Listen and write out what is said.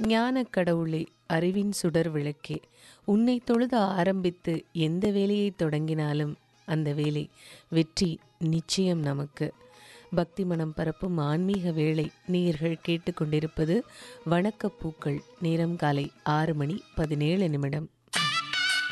ஞானக் கடவுளே, அறிவின் சுடர் விளக்கே, உன்னை தொழுத ஆரம்பித்து எந்த வேலையை தொடங்கினாலும் அந்த வேலை வெற்றி நிச்சயம் நமக்கு. பக்தி மனம் பரப்பும் ஆன்மீக வேளை நேயர்கள் கேட்டுக்கொண்டிருப்பது வணக்கப்பூக்கள். நேரம் காலை 6:17.